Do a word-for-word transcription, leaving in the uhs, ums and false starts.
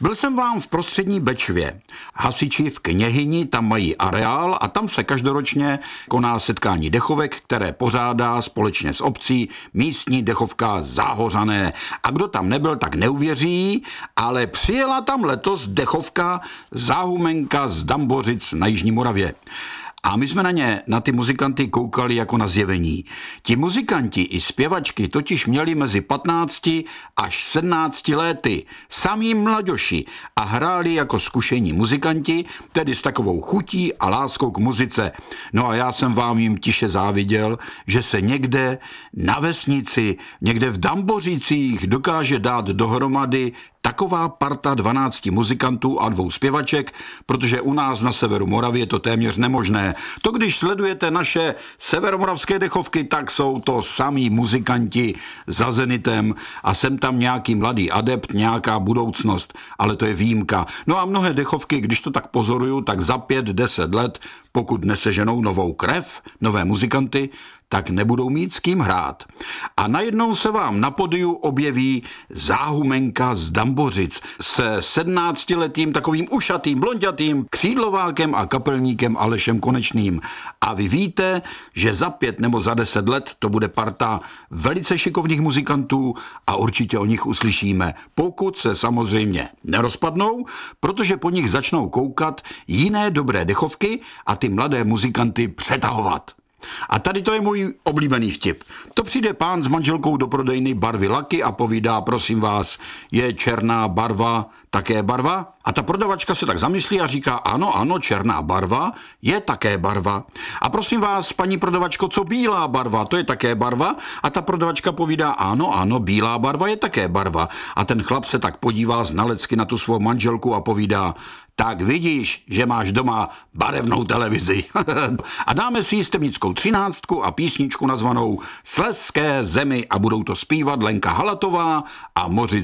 Byl jsem vám v prostřední Bečvě. Hasiči v Kněhyni tam mají areál a tam se každoročně koná setkání dechovek, které pořádá společně s obcí místní dechovka Záhořané. A kdo tam nebyl, tak neuvěří, ale přijela tam letos dechovka Záhumenka z Dambořic na Jižní Moravě. A my jsme na ně, na ty muzikanty koukali jako na zjevení. Ti muzikanti i zpěvačky totiž měli mezi patnácti až sedmnácti léty, samí mladoši a hráli jako zkušení muzikanti, tedy s takovou chutí a láskou k muzice. No a já jsem vám jim tiše záviděl, že se někde na vesnici, někde v Dambořicích dokáže dát dohromady taková parta dvanácti muzikantů a dvou zpěvaček, protože u nás na severu Moravy je to téměř nemožné. To když sledujete naše severomoravské dechovky, tak jsou to samí muzikanti za zenitem a sem tam nějaký mladý adept, nějaká budoucnost, ale to je výjimka. No a mnohé dechovky, když to tak pozoruju, tak za pět, deset let, pokud neseženou novou krev, nové muzikanty, tak nebudou mít s kým hrát. A najednou se vám na podiu objeví Záhumenka z Dambořic se sedmnáctiletým takovým ušatým, blonďatým křídlovákem a kapelníkem Alešem Konečným. A vy víte, že za pět nebo za deset let to bude parta velice šikovných muzikantů a určitě o nich uslyšíme, pokud se samozřejmě nerozpadnou, protože po nich začnou koukat jiné dobré dechovky a ty mladé muzikanty přetahovat. A tady to je můj oblíbený vtip. To přijde pán s manželkou do prodejny barvy Laky a povídá, prosím vás, je černá barva také barva? A ta prodavačka se tak zamyslí a říká, ano, ano, černá barva je také barva. A prosím vás, paní prodavačko, co bílá barva, to je také barva? A ta prodavačka povídá, ano, ano, bílá barva je také barva. A ten chlap se tak podívá znalecky na tu svou manželku a povídá, tak vidíš, že máš doma barevnou televizi. A dáme si jistebnickou třináctku a písničku nazvanou Slezské zemi a budou to zpívat Lenka Halatová a Mořic